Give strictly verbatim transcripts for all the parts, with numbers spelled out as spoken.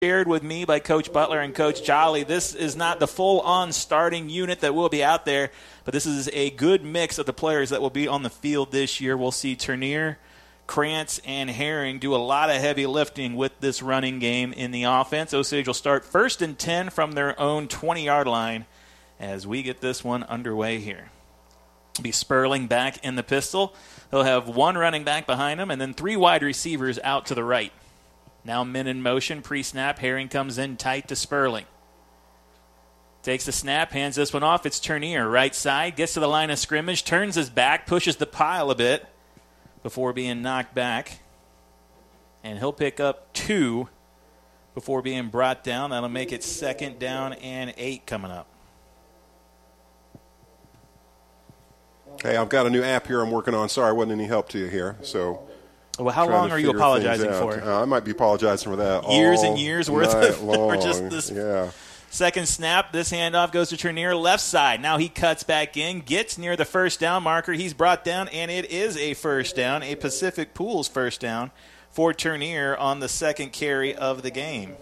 shared with me by Coach Butler and Coach Jolly, this is not the full-on starting unit that will be out there, but this is a good mix of the players that will be on the field this year. We'll see Turnier, Krantz, and Herring do a lot of heavy lifting with this running game in the offense. Osage will start first and ten from their own twenty-yard line as we get this one underway here. It'll be Sperling back in the pistol. He'll have one running back behind him and then three wide receivers out to the right. Now men in motion, pre-snap. Herring comes in tight to Sperling. Takes the snap, hands this one off. It's Turnier, right side, gets to the line of scrimmage, turns his back, pushes the pile a bit before being knocked back. And he'll pick up two before being brought down. That'll make it second down and eight coming up. Hey, I've got a new app here I'm working on. Sorry I wasn't any help to you here. So, well, how long are you apologizing for? Uh, I might be apologizing for that. Years all and years worth of or just this yeah. Second snap. This handoff goes to Turnier, left side. Now he cuts back in, gets near the first down marker. He's brought down, and it is a first down, a Pacific Pools first down for Turnier on the second carry of the game.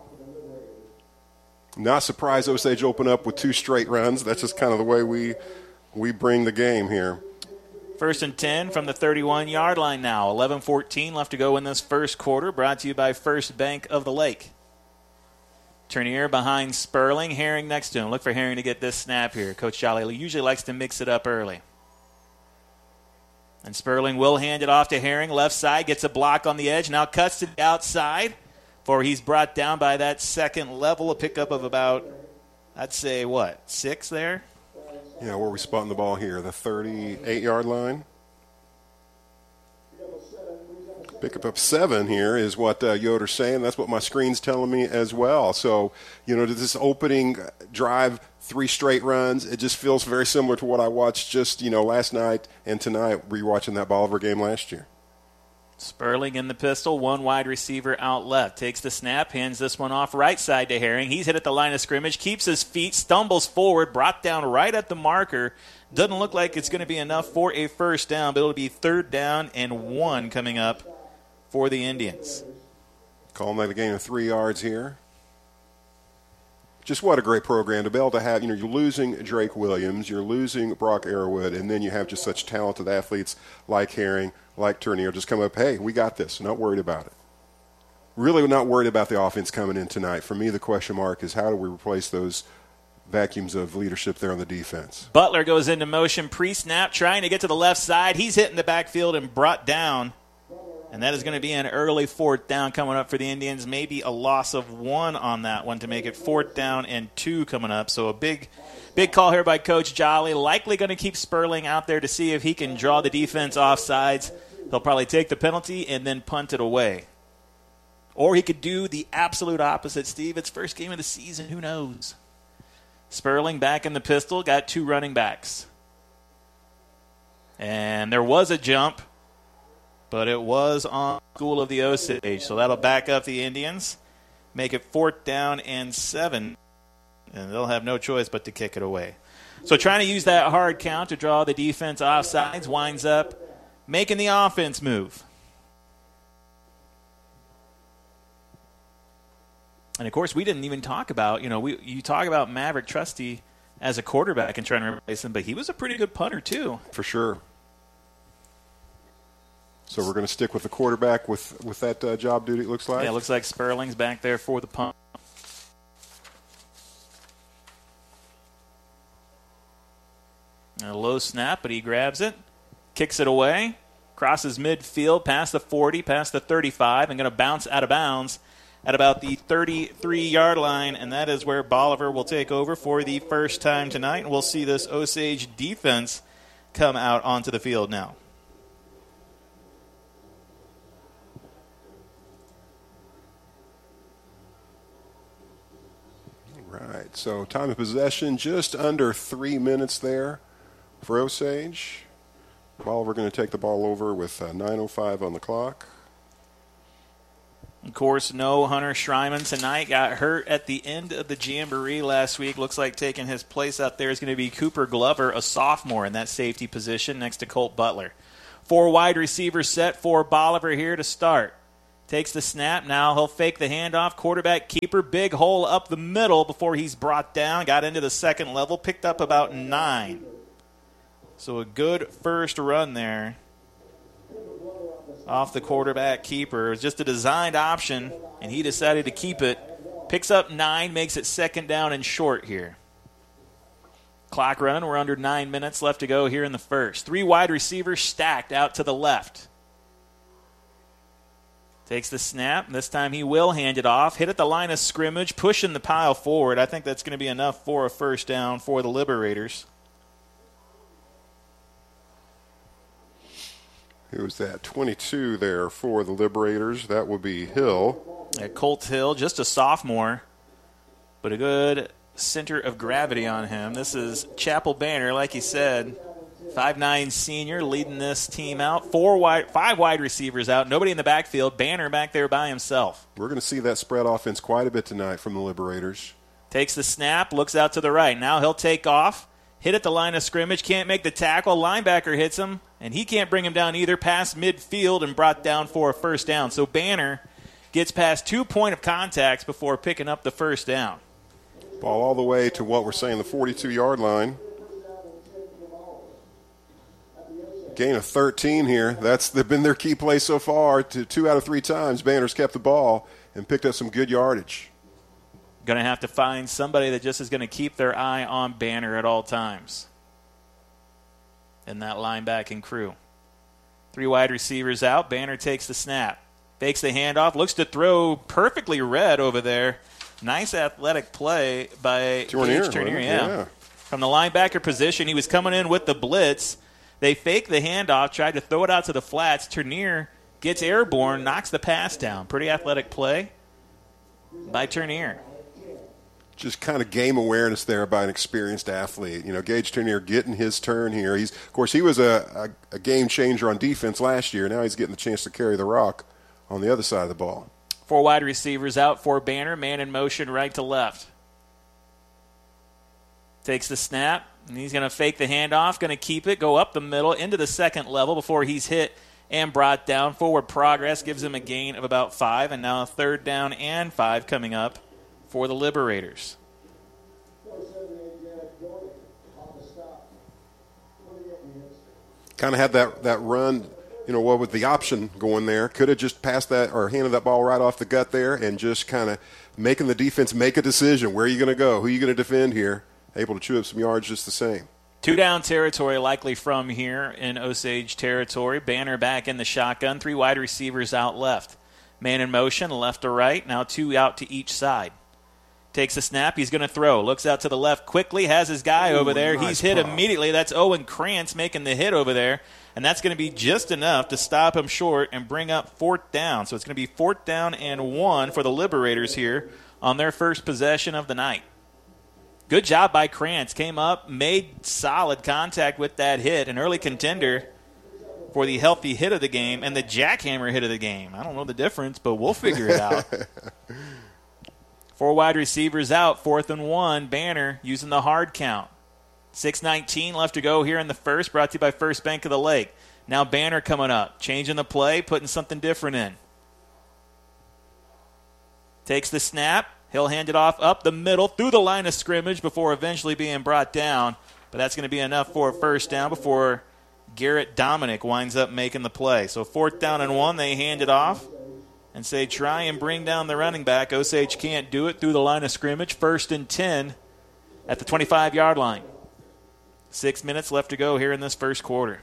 Not surprised Osage open up with two straight runs. That's just kind of the way we we bring the game here. First and ten from the thirty-one-yard line now. eleven fourteen left to go in this first quarter. Brought to you by First Bank of the Lake. Turnier behind Sperling. Herring next to him. Look for Herring to get this snap here. Coach Jolly usually likes to mix it up early. And Sperling will hand it off to Herring. Left side, gets a block on the edge. Now cuts to the outside for he's brought down by that second level. A pickup of about, I'd say, what, six there? Yeah, where are we spotting the ball here? The thirty-eight-yard line? Pick up seven here is what uh, Yoder's saying. That's what my screen's telling me as well. So, you know, this opening drive, three straight runs, it just feels very similar to what I watched just, you know, last night and tonight rewatching that Bolivar game last year. Sperling in the pistol, one wide receiver out left. Takes the snap, hands this one off right side to Herring. He's hit at the line of scrimmage, keeps his feet, stumbles forward, brought down right at the marker. Doesn't look like it's going to be enough for a first down, but it'll be third down and one coming up for the Indians. Calling that a gain of three yards here. Just what a great program to be able to have. You know, you're losing Drake Williams, you're losing Brock Arrowood, and then you have just such talented athletes like Herring, like Turnier, just come up, hey, we got this, not worried about it. Really not worried about the offense coming in tonight. For me, the question mark is how do we replace those vacuums of leadership there on the defense? Butler goes into motion pre-snap, trying to get to the left side. He's hitting the backfield and brought down. And that is going to be an early fourth down coming up for the Indians. Maybe a loss of one on that one to make it fourth down and two coming up. So a big big call here by Coach Jolly. Likely going to keep Sperling out there to see if he can draw the defense off sides. He'll probably take the penalty and then punt it away. Or he could do the absolute opposite, Steve. It's first game of the season. Who knows? Sperling back in the pistol. Got two running backs. And there was a jump, but it was on School of the Osage. So that'll back up the Indians, make it fourth down and seven, and they'll have no choice but to kick it away. So trying to use that hard count to draw the defense off sides, winds up making the offense move. And, of course, we didn't even talk about, you know, we you talk about Maverick Trusty as a quarterback and trying to replace him, but he was a pretty good punter too. For sure. So we're going to stick with the quarterback with, with that uh, job duty, it looks like? Yeah, it looks like Sperling's back there for the punt. And a low snap, but he grabs it, kicks it away, crosses midfield, past the forty, past the thirty-five, and going to bounce out of bounds at about the thirty-three-yard line, and that is where Bolivar will take over for the first time tonight. And we'll see this Osage defense come out onto the field now. Right, so time of possession, just under three minutes there for Osage. Bolivar going to take the ball over with uh, nine oh five on the clock. Of course, no Hunter Schreiman tonight. Got hurt at the end of the Jamboree last week. Looks like taking his place out there is going to be Cooper Glover, a sophomore in that safety position next to Colt Butler. Four wide receivers set for Bolivar here to start. Takes the snap. Now he'll fake the handoff. Quarterback keeper, big hole up the middle before he's brought down. Got into the second level, picked up about nine. So a good first run there off the quarterback keeper. It was just a designed option, and he decided to keep it. Picks up nine, makes it second down and short here. Clock running. We're under nine minutes left to go here in the first. Three wide receivers stacked out to the left. Takes the snap. This time he will hand it off. Hit at the line of scrimmage, pushing the pile forward. I think that's going to be enough for a first down for the Liberators. Who was that? twenty-two there for the Liberators. That would be Hill. Yeah, Colt Hill, just a sophomore, but a good center of gravity on him. This is Chapel Banner, like he said. five nine senior leading this team out. Four wide, five wide receivers out. Nobody in the backfield. Banner back there by himself. We're going to see that spread offense quite a bit tonight from the Liberators. Takes the snap, looks out to the right. Now he'll take off. Hit at the line of scrimmage. Can't make the tackle. Linebacker hits him, and he can't bring him down either. Past midfield and brought down for a first down. So Banner gets past two point of contacts before picking up the first down. Ball all the way to what we're saying, the forty-two-yard line. Gain of thirteen here. That's been their key play so far. To two out of three times, Banner's kept the ball and picked up some good yardage. Going to have to find somebody that just is going to keep their eye on Banner at all times in that linebacking crew. Three wide receivers out. Banner takes the snap. Fakes the handoff. Looks to throw perfectly read over there. Nice athletic play by Turnier, Gage Turnier. right? Yeah. yeah. From the linebacker position, he was coming in with the blitz. They fake the handoff, tried to throw it out to the flats. Turnier gets airborne, knocks the pass down. Pretty athletic play by Turnier. Just kind of game awareness there by an experienced athlete. You know, Gage Turnier getting his turn here. He's, of course, he was a, a, a game changer on defense last year. Now he's getting the chance to carry the rock on the other side of the ball. Four wide receivers out for Banner. Man in motion right to left. Takes the snap, and he's going to fake the handoff, going to keep it, go up the middle into the second level before he's hit and brought down. Forward progress gives him a gain of about five, and now a third down and five coming up for the Liberators. Kind of had that, that run, you know, what with the option going there. Could have just passed that or handed that ball right off the gut there and just kind of making the defense make a decision. Where are you going to go? Who are you going to defend here? Able to chew up some yards just the same. Two down territory likely from here in Osage territory. Banner back in the shotgun. Three wide receivers out left. Man in motion, left to right. Now two out to each side. Takes a snap. He's going to throw. Looks out to the left quickly. Has his guy Ooh, over there. Nice He's hit pop. immediately. That's Owen Krantz making the hit over there. And that's going to be just enough to stop him short and bring up fourth down. So it's going to be fourth down and one for the Liberators here on their first possession of the night. Good job by Krantz. Came up, made solid contact with that hit. An early contender for the healthy hit of the game and the jackhammer hit of the game. I don't know the difference, but we'll figure it out. Four wide receivers out, fourth and one. Banner using the hard count. six nineteen left to go here in the first, brought to you by First Bank of the Lake. Now Banner coming up, changing the play, putting something different in. Takes the snap. He'll hand it off up the middle through the line of scrimmage before eventually being brought down. But that's going to be enough for a first down before Garrett Dominic winds up making the play. So fourth down and one, they hand it off and say try and bring down the running back. Osage can't do it through the line of scrimmage. First and ten at the twenty-five-yard line. Six minutes left to go here in this first quarter.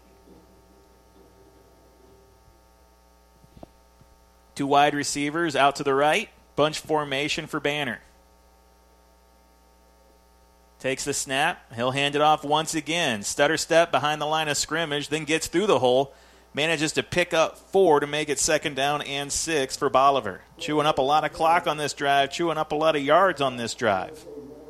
Two wide receivers out to the right. Bunch formation for Banner. Takes the snap. He'll hand it off once again. Stutter step behind the line of scrimmage, then gets through the hole. Manages to pick up four to make it second down and six for Bolivar. Chewing up a lot of clock on this drive, chewing up a lot of yards on this drive.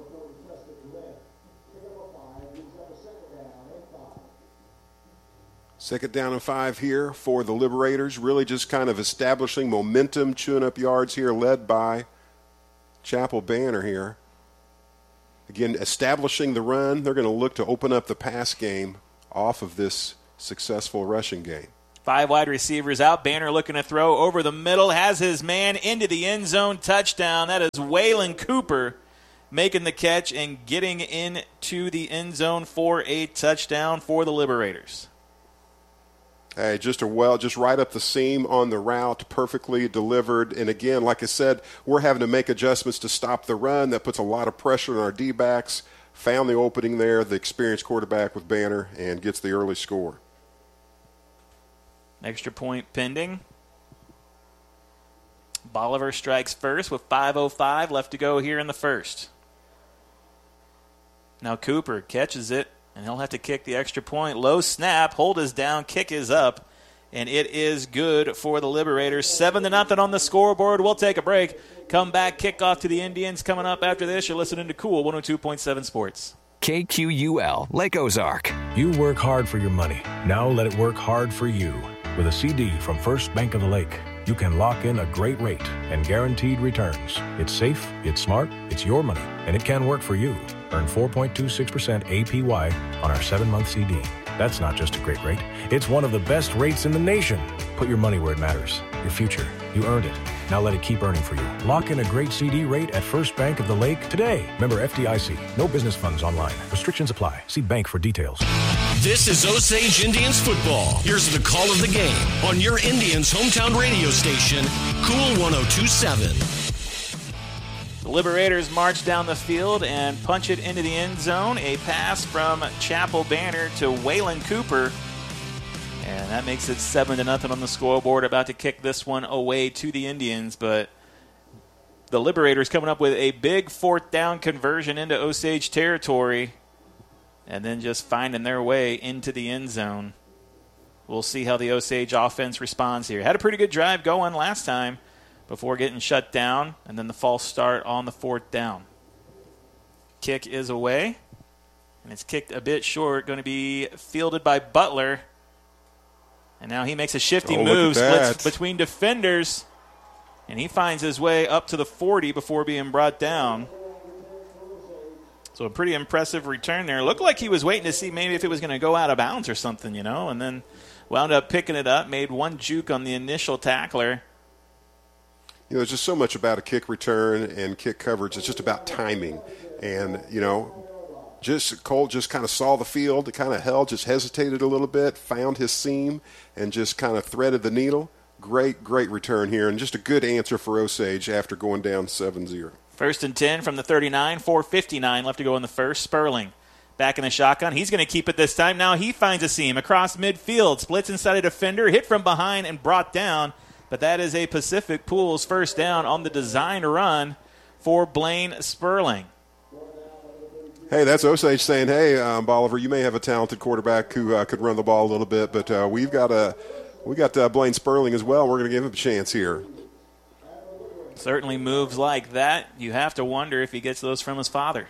Second down and five here for the Liberators. Really just kind of establishing momentum, chewing up yards here, led by Chapel Banner here. Again, establishing the run. They're going to look to open up the pass game off of this successful rushing game. Five wide receivers out. Banner looking to throw over the middle. Has his man into the end zone. Touchdown. That is Waylon Cooper making the catch and getting into the end zone for a touchdown for the Liberators. Hey, just a well, just right up the seam on the route, perfectly delivered. And again, like I said, we're having to make adjustments to stop the run. That puts a lot of pressure on our D-backs. Found the opening there, the experienced quarterback with Banner, and gets the early score. Extra point pending. Bolivar strikes first with five oh five left to go here in the first. Now Cooper catches it. And he'll have to kick the extra point. Low snap, hold is down, kick is up, and it is good for the Liberators. Seven to nothing on the scoreboard. We'll take a break. Come back, kickoff to the Indians coming up after this. You're listening to Cool one oh two point seven Sports. K Q U L, Lake Ozark. You work hard for your money. Now let it work hard for you. With a C D from First Bank of the Lake, you can lock in a great rate and guaranteed returns. It's safe, it's smart, it's your money, and it can work for you. Earn four point two six percent A P Y on our seven-month C D. That's not just a great rate. It's one of the best rates in the nation. Put your money where it matters. Your future. You earned it. Now let it keep earning for you. Lock in a great C D rate at First Bank of the Lake today. Member F D I C. No business funds online. Restrictions apply. See bank for details. This is Osage Indians football. Here's the call of the game on your Indians hometown radio station, Cool one oh two point seven. The Liberators march down the field and punch it into the end zone. A pass from Chapel Banner to Waylon Cooper. And that makes it seven to nothing on the scoreboard. About to kick this one away to the Indians, but the Liberators coming up with a big fourth down conversion into Osage territory and then just finding their way into the end zone. We'll see how the Osage offense responds here. Had a pretty good drive going last time before getting shut down, and then the false start on the fourth down. Kick is away, and it's kicked a bit short. Going to be fielded by Butler. And now he makes a shifty oh, move, splits between defenders, and he finds his way up to the forty before being brought down. So a pretty impressive return there. Looked like he was waiting to see maybe if it was going to go out of bounds or something, you know, and then wound up picking it up, made one juke on the initial tackler. You know, there's just so much about a kick return and kick coverage. It's just about timing. And, you know, just Colt just kind of saw the field, kind of held, just hesitated a little bit, found his seam, and just kind of threaded the needle. Great, great return here, and just a good answer for Osage after going down seven zero. First and ten from the thirty-nine, four fifty-nine left to go in the first. Sperling back in the shotgun. He's going to keep it this time. Now he finds a seam across midfield, splits inside a defender, hit from behind and brought down. But that is a Pacific Pools first down on the design run for Blaine Sperling. Hey, that's Osage saying, hey, um, Bolivar, you may have a talented quarterback who uh, could run the ball a little bit, but uh, we've got a we got uh, Blaine Sperling as well. We're going to give him a chance here. Certainly moves like that. You have to wonder if he gets those from his father.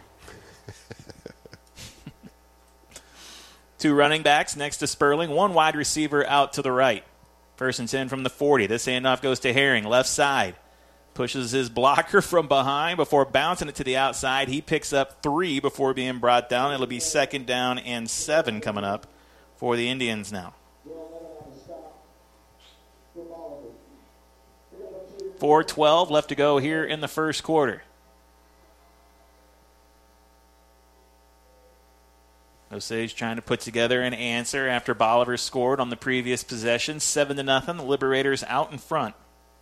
Two running backs next to Sperling, one wide receiver out to the right. First and ten from the forty. This handoff goes to Herring, left side. Pushes his blocker from behind before bouncing it to the outside. He picks up three before being brought down. It'll be second down and seven coming up for the Indians now. four twelve left to go here in the first quarter. Osage trying to put together an answer after Bolivar scored on the previous possession. Seven to nothing. The Liberators out in front.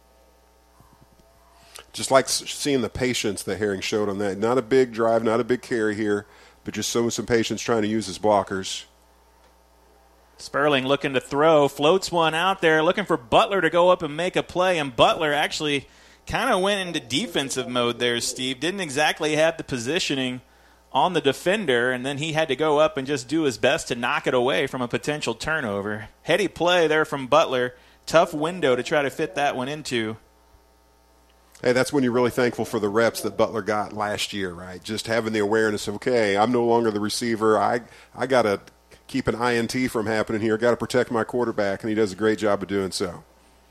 Just like seeing the patience that Herring showed on that. Not a big drive, not a big carry here, but just showing some patience trying to use his blockers. Sperling looking to throw, floats one out there, looking for Butler to go up and make a play, and Butler actually kind of went into defensive mode there, Steve. Didn't exactly have the positioning on the defender, and then he had to go up and just do his best to knock it away from a potential turnover. Heady play there from Butler. Tough window to try to fit that one into. Hey, that's when you're really thankful for the reps that Butler got last year, right? Just having the awareness of, okay, I'm no longer the receiver. I I got to keep an I N T from happening here. Got to protect my quarterback, and he does a great job of doing so.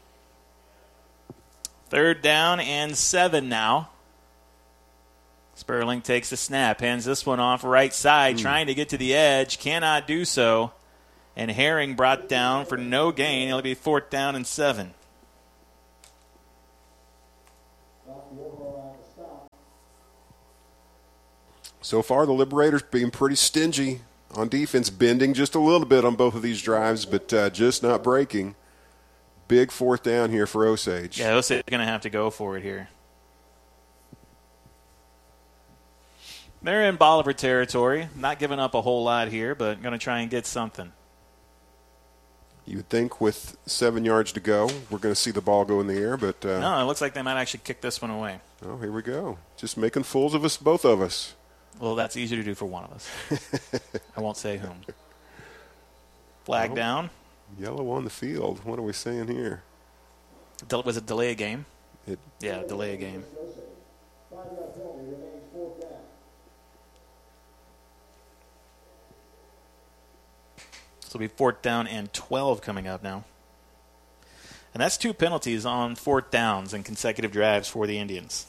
Third down and seven now. Sperling takes the snap, hands this one off right side, mm. trying to get to the edge, cannot do so. And Herring brought down for no gain. It'll be fourth down and seven. So far, the Liberators being pretty stingy on defense, bending just a little bit on both of these drives, but uh, just not breaking. Big fourth down here for Osage. Yeah, Osage is going to have to go for it here. They're in Bolivar territory, not giving up a whole lot here, but going to try and get something. You would think with seven yards to go, we're going to see the ball go in the air, but uh, no, it looks like they might actually kick this one away. Oh, here we go. Just making fools of us, both of us. Well, that's easy to do for one of us. I won't say whom. Flag oh, down. Yellow on the field. What are we saying here? Del- was it delay a game? It, yeah, delay a game. So it'll be fourth down and twelve coming up now. And that's two penalties on fourth downs and consecutive drives for the Indians.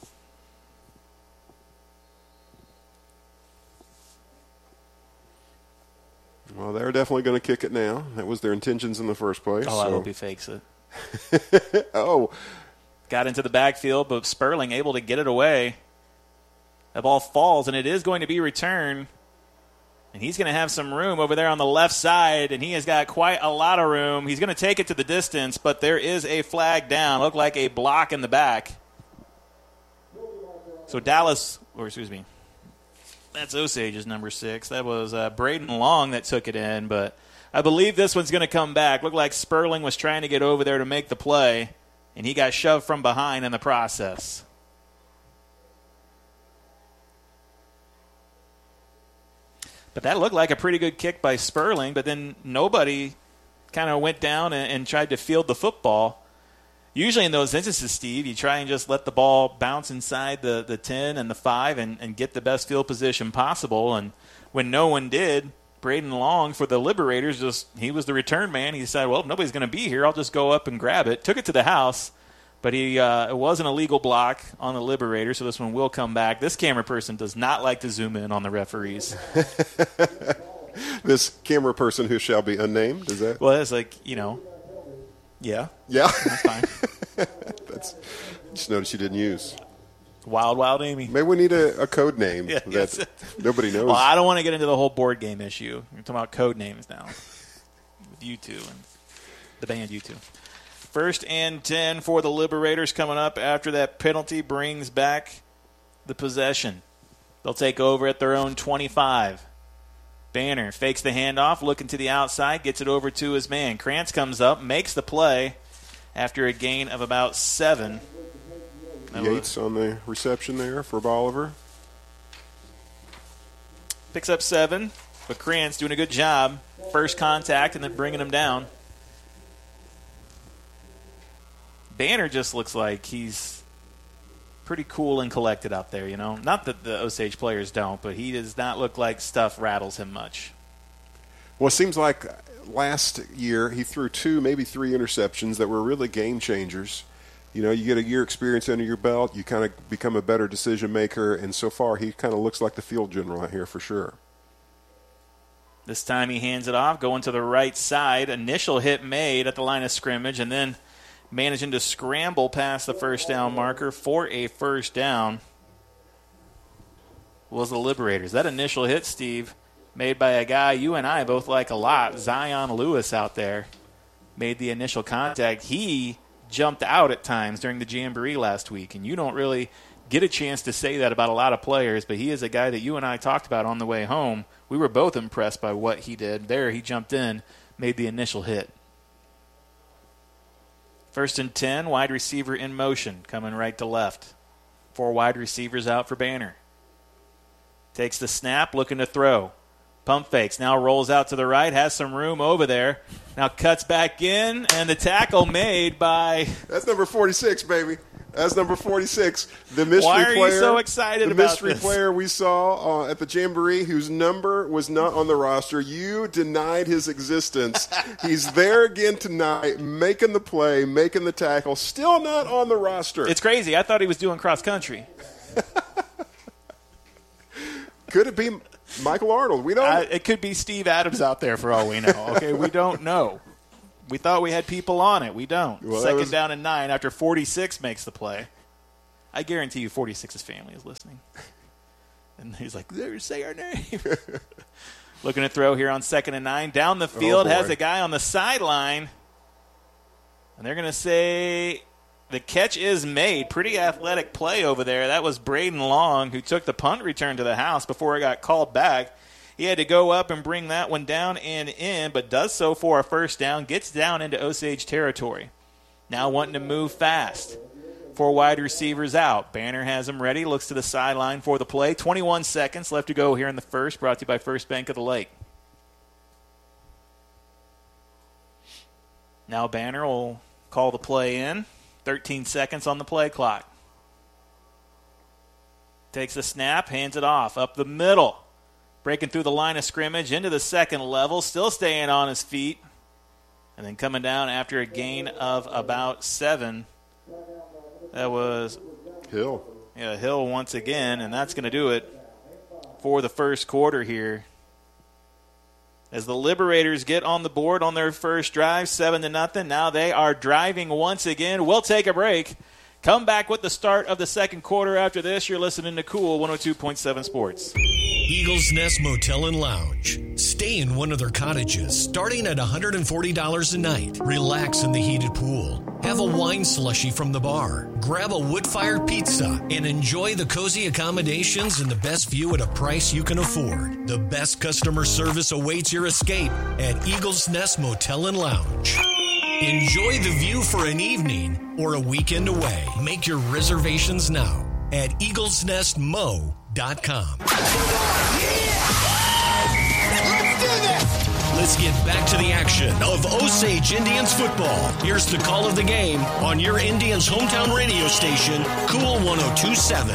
Well, they're definitely going to kick it now. That was their intentions in the first place. Oh, so. I hope he fakes it. oh. Got into the backfield, but Sperling able to get it away. The ball falls, and it is going to be returned. And he's going to have some room over there on the left side, and he has got quite a lot of room. He's going to take it to the distance, but there is a flag down. Looked like a block in the back. So Dallas, or excuse me, that's Osage's number six. That was uh, Braden Long that took it in, but I believe this one's going to come back. Looked like Sperling was trying to get over there to make the play, and he got shoved from behind in the process. But that looked like a pretty good kick by Sperling, but then nobody kind of went down and, and tried to field the football. Usually in those instances, Steve, you try and just let the ball bounce inside the, the ten and the five and, and get the best field position possible. And when no one did, Braden Long for the Liberators, just he was the return man. He decided, well, if nobody's going to be here, I'll just go up and grab it. Took it to the house. But he uh, it was an illegal block on the Liberator, so this one will come back. This camera person does not like to zoom in on the referees. This camera person who shall be unnamed, is that? Well, it's like, you know, yeah. Yeah. That's fine. That's, just noticed you didn't use. Wild, Wild Amy. Maybe we need a, a code name yeah, that yes. nobody knows. Well, I don't want to get into the whole board game issue. We're talking about code names now with U two and the band U two. First and ten for the Liberators coming up after that penalty brings back the possession. They'll take over at their own twenty-five. Banner fakes the handoff, looking to the outside, gets it over to his man. Krantz comes up, makes the play after a gain of about seven. That Yates was, on the reception there for Bolivar. Picks up seven, but Krantz doing a good job. First contact and then bringing him down. Banner just looks like he's pretty cool and collected out there, you know. Not that the Osage players don't, but he does not look like stuff rattles him much. Well, it seems like last year he threw two, maybe three interceptions that were really game changers. You know, you get a year experience under your belt, you kind of become a better decision maker, and so far he kind of looks like the field general out here for sure. This time he hands it off, going to the right side. Initial hit made at the line of scrimmage, and then managing to scramble past the first down marker for a first down was the Liberators. That initial hit, Steve, made by a guy you and I both like a lot, Zion Lewis out there, made the initial contact. He jumped out at times during the Jamboree last week, and you don't really get a chance to say that about a lot of players, but he is a guy that you and I talked about on the way home. We were both impressed by what he did. There he jumped in, made the initial hit. First and ten, wide receiver in motion, coming right to left. Four wide receivers out for Banner. Takes the snap, looking to throw. Pump fakes, now rolls out to the right, has some room over there. Now cuts back in, and the tackle made by... That's number forty-six, baby. That's number forty-six. The mystery Why are player, you so excited the about mystery this? player we saw uh, at the Jamboree whose number was not on the roster. You denied his existence. He's there again tonight, making the play, making the tackle, still not on the roster. It's crazy. I thought he was doing cross country. Could it be Michael Arnold. We don't. Uh, it could be Steve Adams out there for all we know. Okay, we don't know. We thought we had people on it. We don't. Well, Second was... down and nine after forty-six makes the play. I guarantee you forty-six's family is listening. And he's like, say our name. Looking to throw here on second and nine. Down the field, oh has a guy on the sideline. And they're going to say the catch is made. Pretty athletic play over there. That was Braden Long, who took the punt return to the house before it got called back. He had to go up and bring that one down and in, but does so for a first down. Gets down into Osage territory. Now wanting to move fast. Four wide receivers out. Banner has them ready. Looks to the sideline for the play. twenty-one seconds left to go here in the first. Brought to you by First Bank of the Lake. Now Banner will call the play in. thirteen seconds on the play clock. Takes the snap, hands it off. Up the middle. Breaking through the line of scrimmage into the second level. Still staying on his feet. And then coming down after a gain of about seven. That was Hill. Yeah, Hill once again, and that's going to do it for the first quarter here. As the Liberators get on the board on their first drive, seven to nothing. Now they are driving once again. We'll take a break. Come back with the start of the second quarter after this. You're listening to Cool one oh two point seven Sports. Eagles Nest Motel and Lounge. Stay in one of their cottages starting at one hundred forty dollars a night. Relax in the heated pool. Have a wine slushie from the bar. Grab a wood-fired pizza and enjoy the cozy accommodations and the best view at a price you can afford. The best customer service awaits your escape at Eagles Nest Motel and Lounge. Enjoy the view for an evening or a weekend away. Make your reservations now at eagles nest mo dot com. Let's get back to the action of Osage Indians football. Here's the call of the game on your Indians hometown radio station, Cool one oh two point seven.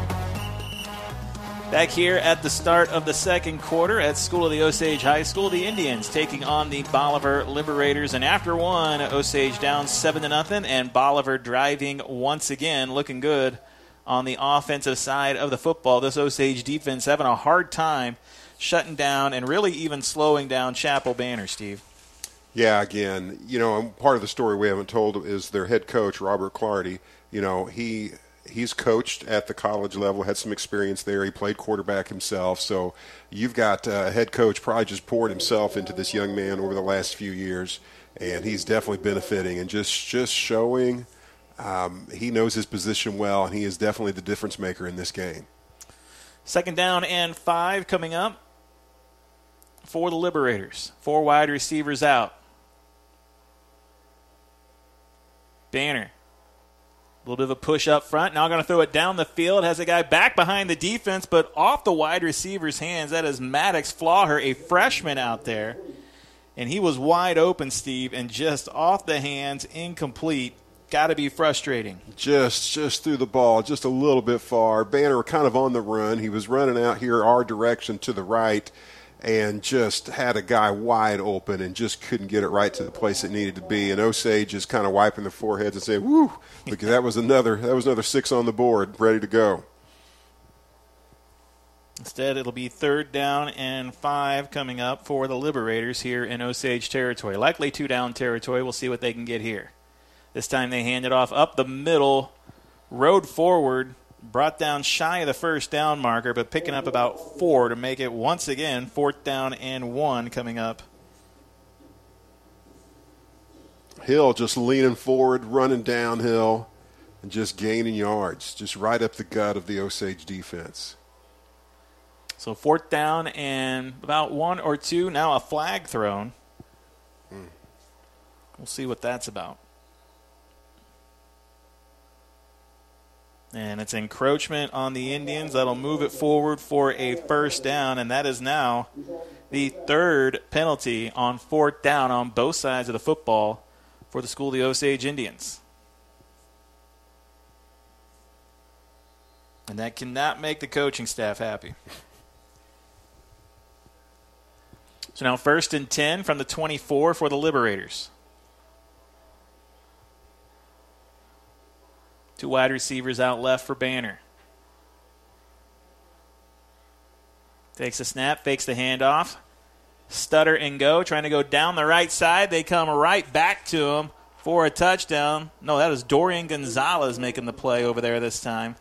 Back here at the start of the second quarter at School of the Osage High School, the Indians taking on the Bolivar Liberators. And after one, Osage down seven to nothing, and Bolivar driving once again, looking good on the offensive side of the football. This Osage defense having a hard time shutting down and really even slowing down Chapel Banner, Steve. Yeah, again, you know, part of the story we haven't told is their head coach, Robert Clardy. You know, he he's coached at the college level, had some experience there. He played quarterback himself. So you've got a head coach probably just poured himself into this young man over the last few years, and he's definitely benefiting and just, just showing um, he knows his position well, and he is definitely the difference maker in this game. Second down and five coming up for the Liberators. Four wide receivers out. Banner. A little bit of a push up front. Now going to throw it down the field. Has a guy back behind the defense, but off the wide receiver's hands. That is Maddox Flauher, a freshman out there. And he was wide open, Steve, and just off the hands, incomplete. Got to be frustrating. Just just threw the ball just a little bit far. Banner kind of on the run. He was running out here our direction to the right and just had a guy wide open and just couldn't get it right to the place it needed to be. And Osage is kind of wiping their foreheads and saying, woo, because that was another that was another six on the board, ready to go. Instead, it'll be third down and five coming up for the Liberators here in Osage territory. Likely two down territory. We'll see what they can get here. This time they hand it off up the middle, rode forward, brought down shy of the first down marker, but picking up about four to make it once again fourth down and one coming up. Hill just leaning forward, running downhill, and just gaining yards, just right up the gut of the Osage defense. So fourth down and about one or two. Now a flag thrown. Mm. We'll see what that's about. And it's encroachment on the Indians. That'll move it forward for a first down, and that is now the third penalty on fourth down on both sides of the football for the School of the Osage Indians. And that cannot make the coaching staff happy. So now first and ten from the twenty-four for the Liberators. Two wide receivers out left for Banner. Takes a snap, fakes the handoff. Stutter and go, trying to go down the right side. They come right back to him for a touchdown. No, that is Dorian Gonzalez making the play over there this time.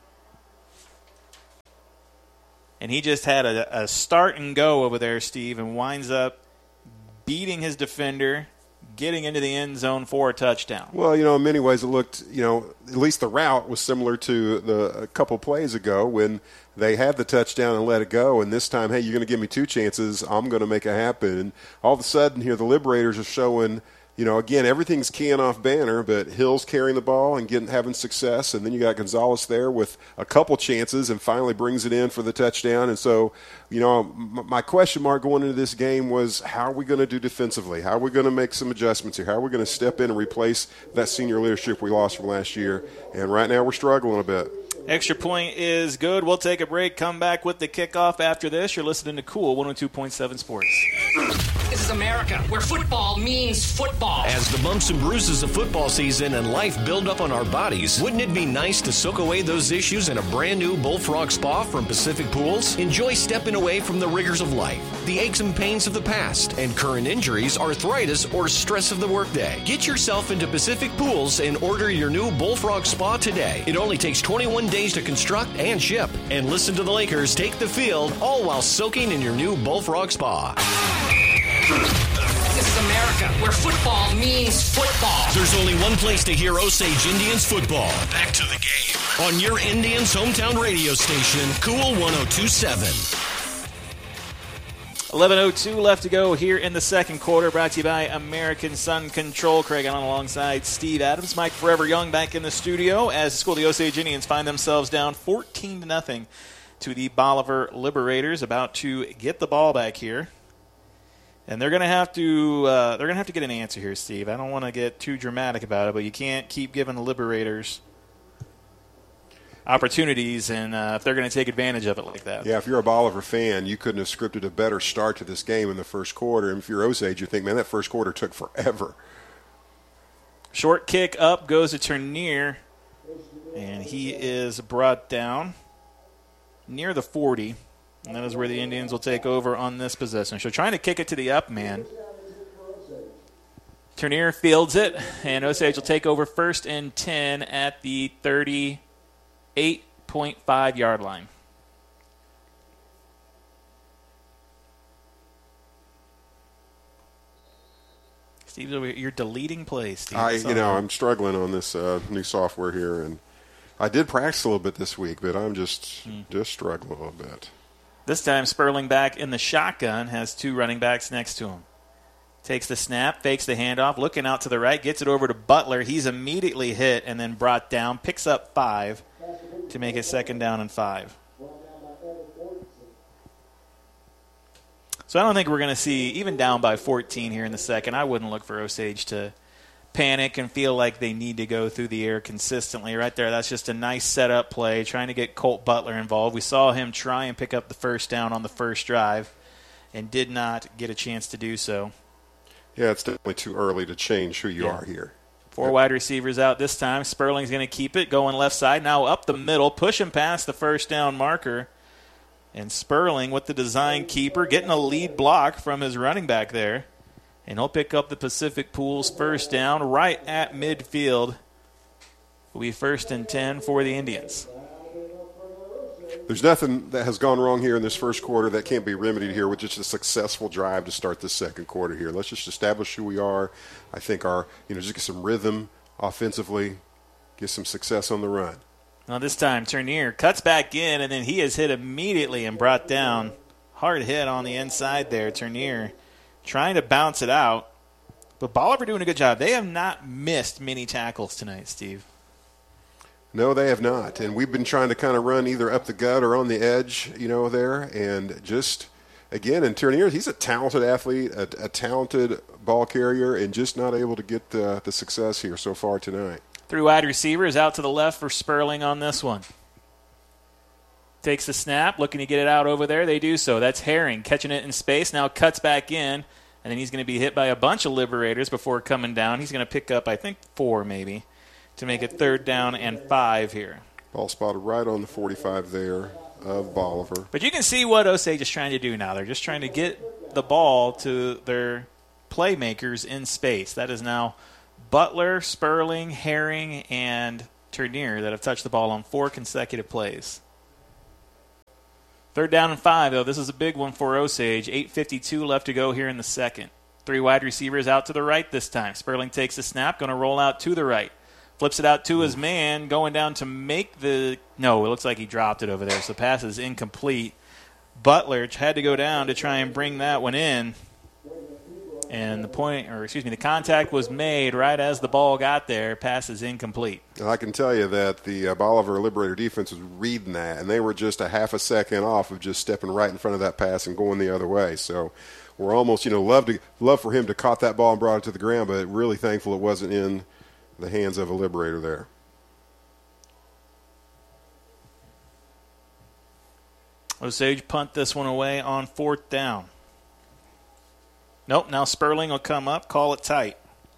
And he just had a, a start and go over there, Steve, and winds up beating his defender, getting into the end zone for a touchdown. Well, you know, in many ways it looked, you know, at least the route was similar to the a couple plays ago when they had the touchdown and let it go, and this time, hey, you're going to give me two chances, I'm going to make it happen. And all of a sudden here the Liberators are showing, you know, again, everything's keying off Banner, but Hill's carrying the ball and getting having success, and then you got Gonzalez there with a couple chances and finally brings it in for the touchdown. And so, you know, m- my question mark going into this game was, how are we going to do defensively? How are we going to make some adjustments here? How are we going to step in and replace that senior leadership we lost from last year? And right now we're struggling a bit. Extra point is good. We'll take a break, come back with the kickoff after this. You're listening to Cool one oh two point seven Sports. This is America, where football means football. As the bumps and bruises of football season and life build up on our bodies, wouldn't it be nice to soak away those issues in a brand new Bullfrog Spa from Pacific Pools? Enjoy stepping away from the rigors of life, the aches and pains of the past, and current injuries, arthritis, or stress of the workday. Get yourself into Pacific Pools and order your new Bullfrog Spa today. It only takes twenty-one days to construct and ship. And listen to the Lakers take the field, all while soaking in your new Bullfrog Spa. This is America, where football means football. There's only one place to hear Osage Indians football. Back to the game on your Indians' hometown radio station, Cool one oh two point seven. eleven oh two left to go here in the second quarter, brought to you by American Sun Control. Craig Allen alongside Steve Adams. Mike Forever Young back in the studio as the School of the Osage Indians find themselves down fourteen to nothing to the Bolivar Liberators, about to get the ball back here. And they're going to have to uh, they're going to have to get an answer here, Steve. I don't want to get too dramatic about it, but you can't keep giving the Liberators opportunities, and uh, if they're going to take advantage of it like that. Yeah, if you're a Bolivar fan, you couldn't have scripted a better start to this game in the first quarter. And if you're Osage, you think, man, that first quarter took forever. Short kick up goes to Turnier, and he is brought down near the forty. And that is where the Indians will take over on this possession. So trying to kick it to the up man. Turnier fields it, and Osage will take over first and ten at the thirty-eight point five yard line. Steve, you're deleting plays, Steve. I, you know, I'm struggling on this uh, new software here, and I did practice a little bit this week, but I'm just mm. just struggling a little bit. This time, Sperling back in the shotgun, has two running backs next to him. Takes the snap, fakes the handoff, looking out to the right, gets it over to Butler. He's immediately hit and then brought down, picks up five to make it second down and five. So I don't think we're going to see, even down by fourteen here in the second, I wouldn't look for Osage to panic and feel like they need to go through the air consistently. Right there, that's just a nice setup play, trying to get Colt Butler involved. We saw him try and pick up the first down on the first drive and did not get a chance to do so. Yeah, it's definitely too early to change who you yeah. are here. Four wide receivers out this time. Sperling's going to keep it, going left side, now up the middle, pushing past the first down marker. And Sperling with the design keeper, getting a lead block from his running back there. And he'll pick up the Pacific Pools first down right at midfield. Will be first and ten for the Indians. There's nothing that has gone wrong here in this first quarter that can't be remedied here with just a successful drive to start this second quarter here. Let's just establish who we are. I think our, you know, just get some rhythm offensively, get some success on the run. Now this time, Turnier cuts back in, and then he is hit immediately and brought down. Hard hit on the inside there, Turnier. Trying to bounce it out. But Bolivar doing a good job. They have not missed many tackles tonight, Steve. No, they have not. And we've been trying to kind of run either up the gut or on the edge, you know, there. And just, again, and Turnier, he's a talented athlete, a, a talented ball carrier, and just not able to get the, the success here so far tonight. Three wide receivers out to the left for Sperling on this one. Takes the snap, looking to get it out over there. They do so. That's Herring catching it in space. Now cuts back in, and then he's going to be hit by a bunch of Liberators before coming down. He's going to pick up, I think, four maybe, to make it third down and five here. Ball spotted right on the forty-five there of Bolivar. But you can see what Osage is trying to do now. They're just trying to get the ball to their playmakers in space. That is now Butler, Sperling, Herring, and Turnier that have touched the ball on four consecutive plays. Third down and five, though. This is a big one for Osage. eight fifty-two left to go here in the second. Three wide receivers out to the right this time. Sperling takes the snap, going to roll out to the right. Flips it out to his man, going down to make the – no, it looks like he dropped it over there, so the pass is incomplete. Butler had to go down to try and bring that one in. And the point, or excuse me, the contact was made right as the ball got there. Pass is incomplete. And I can tell you that the uh, Bolivar Liberator defense was reading that, and they were just a half a second off of just stepping right in front of that pass and going the other way. So we're almost, you know, love to love for him to caught that ball and brought it to the ground, but really thankful it wasn't in the hands of a Liberator there. Osage punt this one away on fourth down. Nope, now Sperling will come up, call it tight.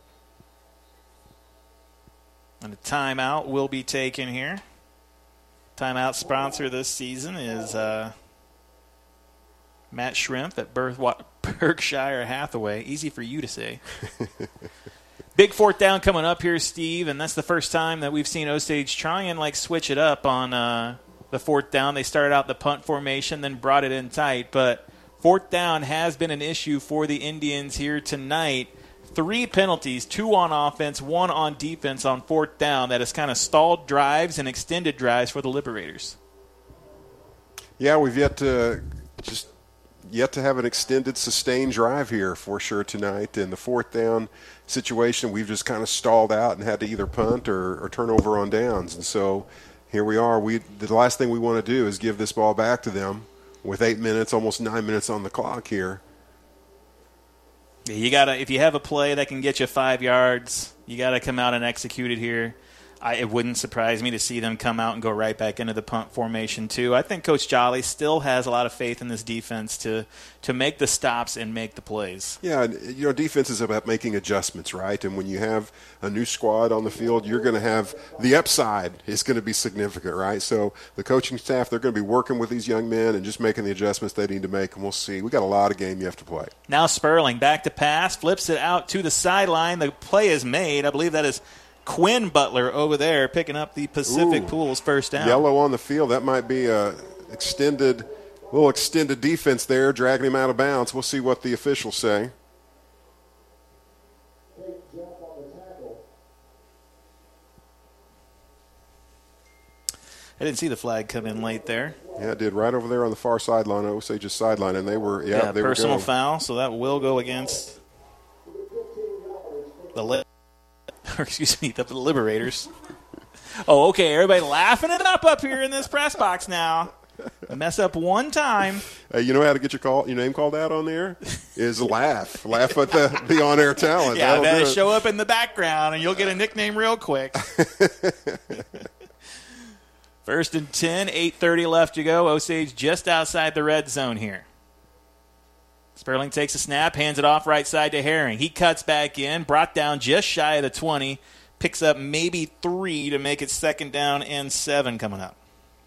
And a timeout will be taken here. Timeout sponsor this season is uh, Matt Shrimp at Berth- Berkshire Hathaway. Easy for you to say. Big fourth down coming up here, Steve, and that's the first time that we've seen Osage try and like switch it up on uh, the fourth down. They started out the punt formation, then brought it in tight, but fourth down has been an issue for the Indians here tonight. Three penalties, two on offense, one on defense on fourth down. That has kind of stalled drives and extended drives for the Liberators. Yeah, we've yet to just yet to have an extended, sustained drive here for sure tonight. In the fourth down situation, we've just kind of stalled out and had to either punt or, or turn over on downs. And so here we are. We the last thing we want to do is give this ball back to them with eight minutes, almost nine minutes on the clock here. Yeah, you gotta if you have a play that can get you five yards, you gotta come out and execute it here. I, it wouldn't surprise me to see them come out and go right back into the punt formation too. I think Coach Jolly still has a lot of faith in this defense to to make the stops and make the plays. Yeah, you know, defense is about making adjustments, right? And when you have a new squad on the field, you're going to have the upside is going to be significant, right? So the coaching staff, they're going to be working with these young men and just making the adjustments they need to make, and we'll see. We got a lot of game you have to play. Now Sperling back to pass, flips it out to the sideline. The play is made. I believe that is Quinn Butler over there picking up the Pacific Ooh, Pools first down. Yellow on the field. That might be a extended, little extended defense there, dragging him out of bounds. We'll see what the officials say. I didn't see the flag come in late there. Yeah, it did right over there on the far sideline, Osage's sideline, and they were, yeah, yeah they personal were foul, so that will go against the li- or excuse me, the Liberators. Oh, okay, everybody laughing it up up here in this press box now. Mess up one time. Hey, you know how to get your call, your name called out on there? Is laugh. Laugh at the, the on-air talent. Yeah, That'll that show up in the background, and you'll get a nickname real quick. First and ten, eight thirty left to go. Osage just outside the red zone here. Sperling takes a snap, hands it off right side to Herring. He cuts back in, brought down just shy of the twenty, picks up maybe three to make it second down and seven coming up.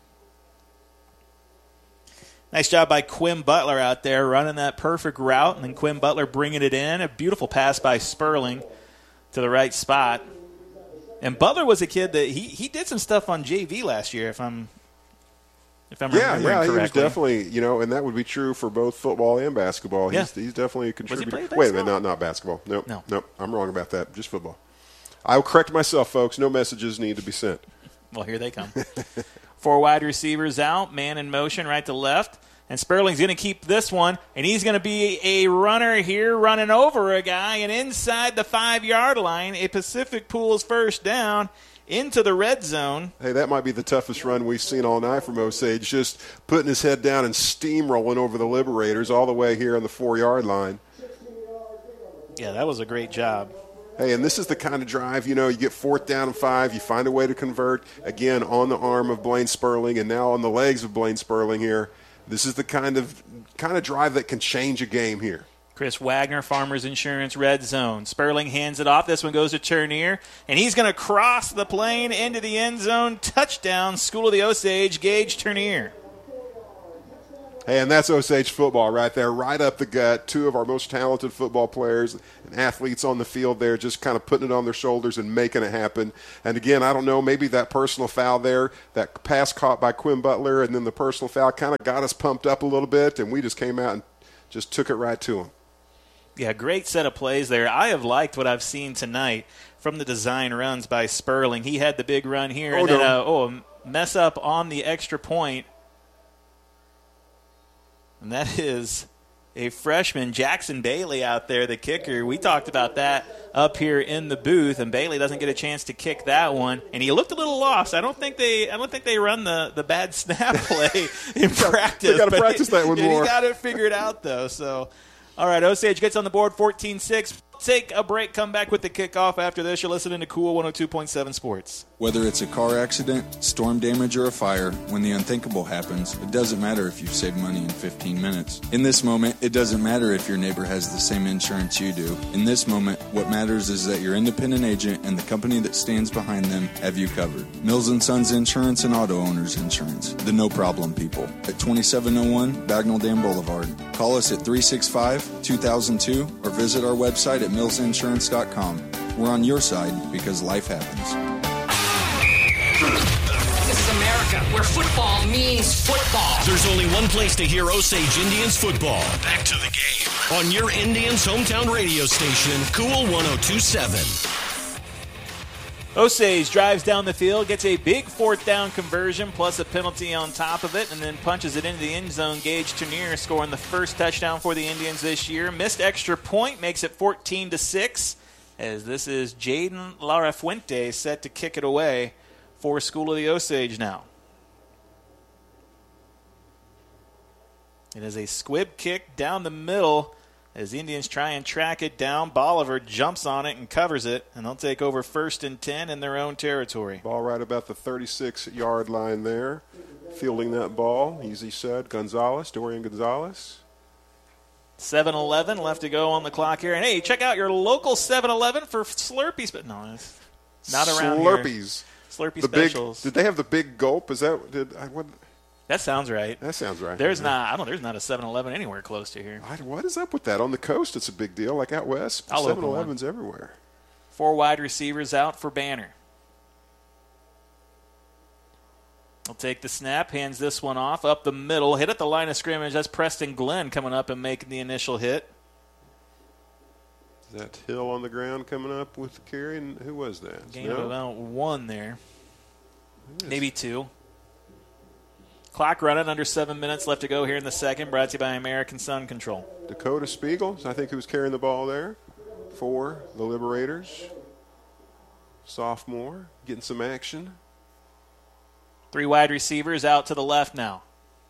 Nice job by Quinn Butler out there running that perfect route, and then Quinn Butler bringing it in. A beautiful pass by Sperling to the right spot. And Butler was a kid that he, he did some stuff on J V last year, if I'm if I'm yeah, remembering yeah, correctly. he was definitely, you know, and that would be true for both football and basketball. Yeah. He's, he's definitely a contributor. Was he Wait a playing minute, not not basketball. Nope, No. nope, I'm wrong about that. Just football. I will correct myself, folks. No messages need to be sent. Well, here they come. Four wide receivers out, man in motion right to left. And Sperling's going to keep this one, and he's going to be a runner here running over a guy, and inside the five-yard line, a Pacific Pools first down into the red zone. Hey, that might be the toughest run we've seen all night from Osage, just putting his head down and steamrolling over the Liberators all the way here on the four-yard line. Yeah, that was a great job. Hey, and this is the kind of drive, you know, you get fourth down and five, you find a way to convert, again, on the arm of Blaine Sperling and now on the legs of Blaine Sperling here. This is the kind of kind of drive that can change a game here. Chris Wagner, Farmers Insurance, red zone. Sperling hands it off. This one goes to Turnier, and he's going to cross the plane into the end zone. Touchdown, School of the Osage, Gage Turnier. Hey, and that's Osage football right there, right up the gut. Two of our most talented football players and athletes on the field there, just kind of putting it on their shoulders and making it happen. And again, I don't know, maybe that personal foul there, that pass caught by Quinn Butler, and then the personal foul kind of got us pumped up a little bit, and we just came out and just took it right to him. Yeah, great set of plays there. I have liked what I've seen tonight from the design runs by Sperling. He had the big run here, oh, and then no. uh, oh, a mess up on the extra point. And that is a freshman, Jackson Bailey, out there, the kicker. We talked about that up here in the booth, and Bailey doesn't get a chance to kick that one. And he looked a little lost. I don't think they, I don't think they run the, the bad snap play in practice. They got to practice that one he, more. He got it figured out though. So, all right, Osage gets on the board, fourteen six. Take a break, come back with the kickoff after this. You're listening to Cool one oh two point seven Sports. Whether it's a car accident, storm damage, or a fire, when the unthinkable happens, it doesn't matter if you've saved money in fifteen minutes. In this moment, it doesn't matter if your neighbor has the same insurance you do. In this moment, what matters is that your independent agent and the company that stands behind them have you covered. Mills and Sons Insurance and Auto Owners Insurance, the no-problem people, at twenty-seven oh one Bagnell Dam Boulevard. Call us at three six five, two thousand two or visit our website at mills insurance dot com. We're on your side because life happens. This is America, where football means football. There's only one place to hear Osage Indians football. Back to the game on your Indians hometown radio station, Cool one oh two point seven. Osage drives down the field, gets a big fourth down conversion plus a penalty on top of it, and then punches it into the end zone. Gage Turnier scoring the first touchdown for the Indians this year. Missed extra point makes it fourteen to six, as this is Jaden Larafuente set to kick it away for School of the Osage now. It is a squib kick down the middle as the Indians try and track it down. Bolivar jumps on it and covers it, and they'll take over first and ten in their own territory. Ball right about the thirty-six-yard line there. Fielding that ball, easy said, Gonzalez, Dorian Gonzalez. seven eleven left to go on the clock here. And, hey, check out your local seven eleven for Slurpees. But no, it's not around Slurpees. here. Slurpee the specials. Big, did they have the big gulp? Is that did I what? That sounds right. That sounds right. There's yeah. not. I don't. There's not a seven eleven anywhere close to here. I, what is up with that? On the coast, it's a big deal. Like out west, seven elevens everywhere. Four wide receivers out for Banner. He'll take the snap, hands this one off up the middle, hit at the line of scrimmage. That's Preston Glenn coming up and making the initial hit. Is that Hill on the ground coming up with the carry? And who was that? Gain no? of about one there. Maybe two. Clock running, under seven minutes left to go here in the second. Brought to you by American Sun Control. Dakota Spiegel, I think, who was carrying the ball there for the Liberators. Sophomore, getting some action. Three wide receivers out to the left now.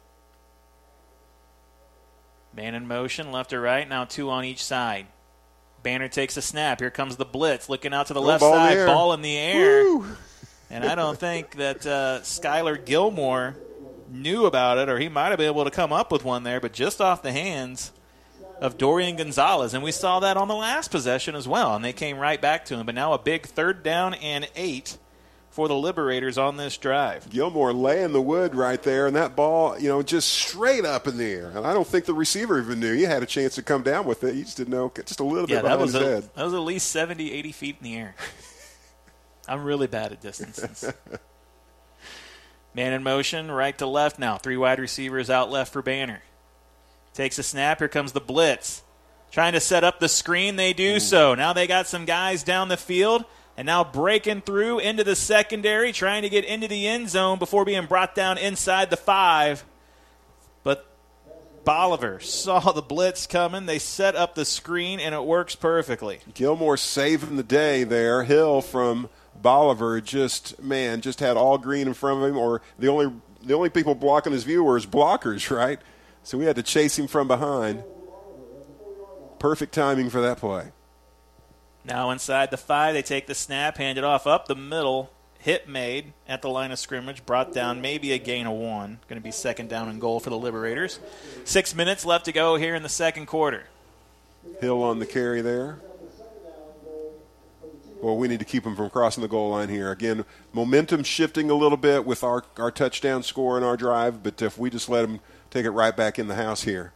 Man in motion, left to right. Now two on each side. Banner takes a snap. Here comes the blitz. Looking out to the oh, left ball side. in Ball in the air. Woo! And I don't think that uh, Skylar Gilmore knew about it, or he might have been able to come up with one there, but just off the hands of Dorian Gonzalez. And we saw that on the last possession as well, and they came right back to him. But now a big third down and eight for the Liberators on this drive. Gilmore laying the wood right there, and that ball, you know, just straight up in the air. And I don't think the receiver even knew. He had a chance to come down with it. He just didn't know, just a little yeah, bit behind that was his a, head. That was at least seventy, eighty feet in the air. I'm really bad at distances. Man in motion, right to left now. Three wide receivers out left for Banner. Takes a snap. Here comes the blitz. Trying to set up the screen. They do Ooh. so. Now they got some guys down the field. And now breaking through into the secondary, trying to get into the end zone before being brought down inside the five. But Bolivar saw the blitz coming. They set up the screen, and it works perfectly. Gilmore saving the day there. Hill from Bolivar just, man, just had all green in front of him, or the only the only people blocking his view were his blockers, right? So we had to chase him from behind. Perfect timing for that play. Now inside the five, they take the snap, hand it off up the middle. Hit made at the line of scrimmage, brought down, maybe a gain of one. Going to be second down and goal for the Liberators. Six minutes left to go here in the second quarter. Hill on the carry there. Well, we need to keep them from crossing the goal line here. Again, momentum shifting a little bit with our, our touchdown score and our drive, but if we just let them take it right back in the house here,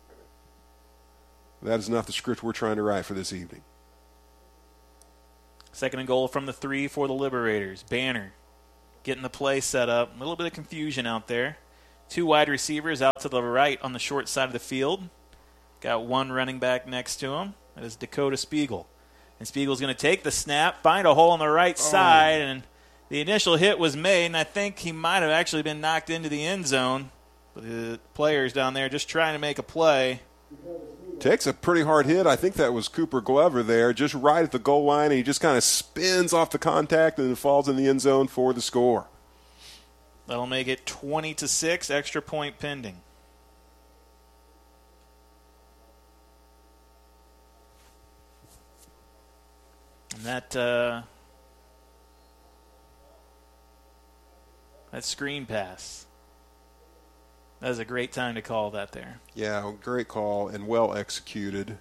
that is not the script we're trying to write for this evening. Second and goal from the three for the Liberators. Banner getting the play set up. A little bit of confusion out there. Two wide receivers out to the right on the short side of the field. Got one running back next to him. That is Dakota Spiegel. And Spiegel's going to take the snap, find a hole on the right oh. side, and the initial hit was made, and I think he might have actually been knocked into the end zone. But the players down there just trying to make a play. Takes a pretty hard hit. I think that was Cooper Glover there, just right at the goal line, and he just kind of spins off the contact and falls in the end zone for the score. That'll make it twenty to six, extra point pending. And that uh, that screen pass. That was a great time to call that there. Yeah, great call and well executed.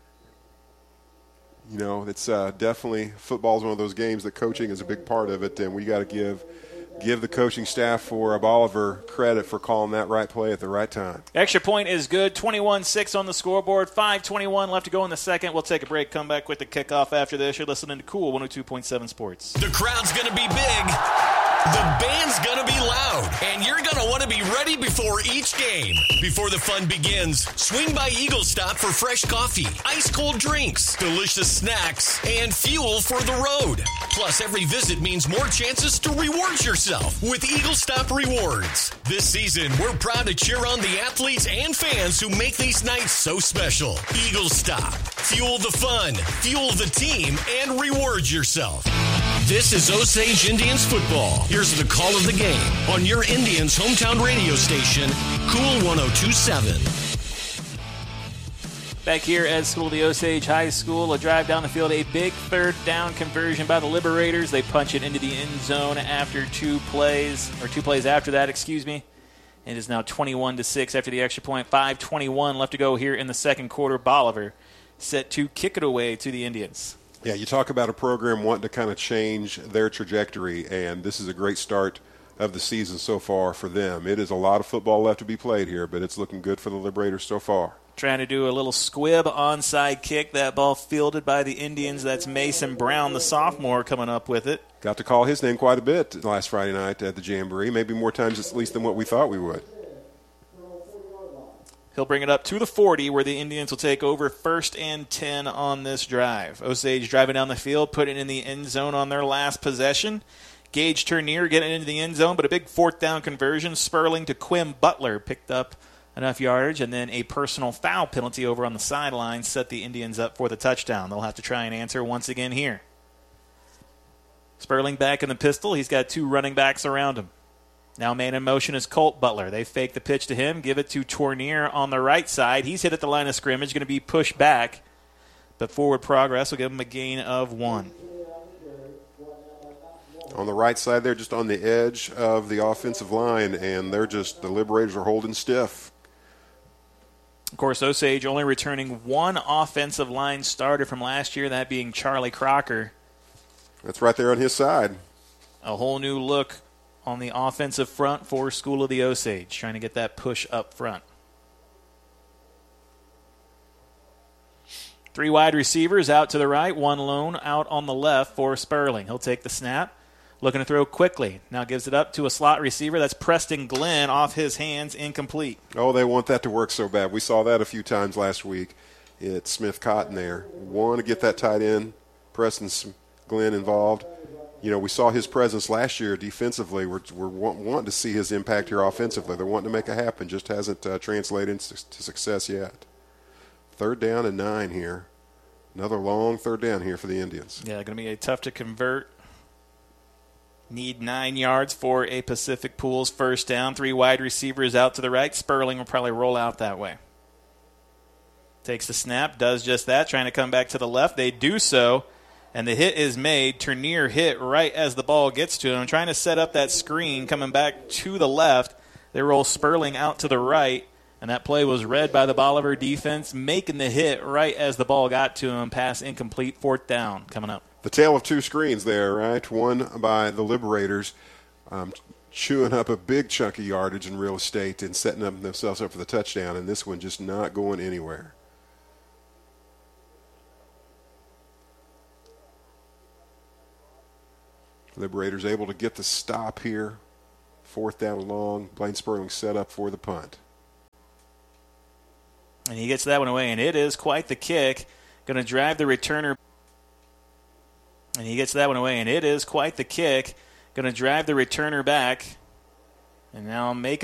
You know, it's uh, definitely, football's one of those games that coaching is a big part of it, and we got to give give the coaching staff for Bob Oliver credit for calling that right play at the right time. Extra point is good. twenty-one six on the scoreboard. five twenty-one left to go in the second. We'll take a break, come back with the kickoff after this. You're listening to Cool one oh two point seven Sports. The crowd's going to be big. The band's going to be loud, and you're going to want to be ready before each game. Before the fun begins, swing by Eagle Stop for fresh coffee, ice-cold drinks, delicious snacks, and fuel for the road. Plus, every visit means more chances to reward yourself with Eagle Stop Rewards. This season, we're proud to cheer on the athletes and fans who make these nights so special. Eagle Stop. Fuel the fun, fuel the team, and reward yourself. This is Osage Indians football. Here's the call of the game on your Indians' hometown radio station, Cool one oh two point seven. Back here at School of the Osage High School, a drive down the field, a big third down conversion by the Liberators. They punch it into the end zone after two plays, or two plays after that, excuse me. It is now twenty-one to six after the extra point. five twenty-one left to go here in the second quarter. Bolivar set to kick it away to the Indians. Yeah, you talk about a program wanting to kind of change their trajectory, and this is a great start of the season so far for them. It is a lot of football left to be played here, but it's looking good for the Liberators so far. Trying to do a little squib onside kick. That ball fielded by the Indians. That's Mason Brown, the sophomore, coming up with it. Got to call his name quite a bit last Friday night at the Jamboree, maybe more times at least than what we thought we would. He'll bring it up to the forty, where the Indians will take over first and ten on this drive. Osage driving down the field, putting it in the end zone on their last possession. Gage Turnier getting into the end zone, but a big fourth down conversion. Sperling to Quim Butler picked up enough yardage, and then a personal foul penalty over on the sideline set the Indians up for the touchdown. They'll have to try and answer once again here. Sperling back in the pistol. He's got two running backs around him. Now man in motion is Colt Butler. They fake the pitch to him, give it to Tournier on the right side. He's hit at the line of scrimmage, going to be pushed back. But forward progress will give him a gain of one. On the right side there, just on the edge of the offensive line, and they're just, the Liberators are holding stiff. Of course, Osage only returning one offensive line starter from last year, that being Charlie Crocker. That's right there on his side. A whole new look on the offensive front for School of the Osage, trying to get that push up front. Three wide receivers out to the right, one lone out on the left for Sperling. He'll take the snap, looking to throw quickly. Now gives it up to a slot receiver. That's Preston Glenn, off his hands, incomplete. Oh, they want that to work so bad. We saw that a few times last week. It's Smith Cotton there. Want to get that tight end, Preston Glenn involved. You know, we saw his presence last year defensively. We're, we're wanting to see his impact here offensively. They're wanting to make it happen. Just hasn't uh, translated into success yet. Third down and nine here. Another long third down here for the Indians. Yeah, going to be a tough to convert. Need nine yards for a Pacific Pools first down. Three wide receivers out to the right. Sperling will probably roll out that way. Takes the snap, does just that, trying to come back to the left. They do so. And the hit is made. Turnier hit right as the ball gets to him. Trying to set up that screen, coming back to the left. They roll Sperling out to the right. And that play was read by the Bolivar defense, making the hit right as the ball got to him. Pass incomplete, fourth down coming up. The tale of two screens there, right? One by the Liberators, um, chewing up a big chunk of yardage in real estate and setting up themselves up for the touchdown, and this one just not going anywhere. Liberators able to get the stop here. Fourth down and long. Blaine Sperling set up for the punt. And he gets that one away, and it is quite the kick. Going to drive the returner. And he gets that one away, and it is quite the kick. Going to drive the returner back. And now make